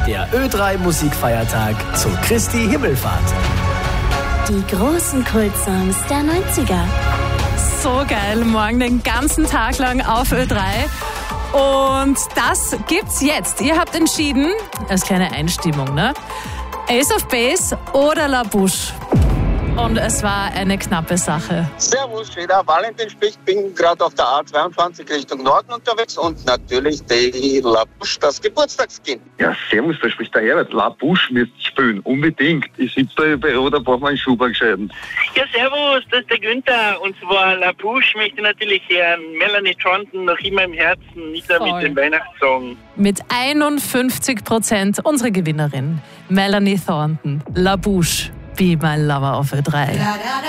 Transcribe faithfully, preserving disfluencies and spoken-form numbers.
Der Ö drei Musikfeiertag zu Christi Himmelfahrt. Die großen Kultsongs der neunziger. So geil, morgen den ganzen Tag lang auf Ö drei. Und das gibt's jetzt. Ihr habt entschieden, als kleine Einstimmung, ne? Ace of Base oder La Bouche. Und es war eine knappe Sache. Servus, Schweder, Valentin spricht, bin gerade auf der A zweiundzwanzig Richtung Norden unterwegs und natürlich die La Bouche, das Geburtstagskind. Ja, servus, da spricht der Herbert. La Bouche müsst spielen, unbedingt. Ich sitze da im Büro, da braucht man einen Schuber gescheiden. Ja, servus, das ist der Günther. Und zwar La Bouche möchte natürlich hören. Melanie Thornton noch immer im Herzen, nicht nur mit dem Weihnachtssong. Mit einundfünfzig Prozent unsere Gewinnerin, Melanie Thornton. La Bouche, Be My Lover auf Ö drei.